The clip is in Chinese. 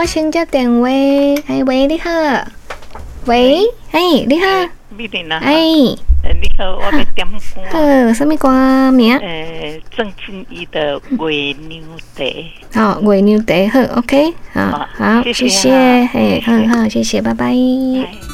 我先接电话。哎，喂，你好。喂，哎，你好。 美玲啊。 哎， 你好，我要点歌。 好，什么歌名？ 郑敬怡的《月娘茶》。 好，月娘茶，好 ，OK， 好，好，谢谢，嘿，好好，谢谢，拜拜。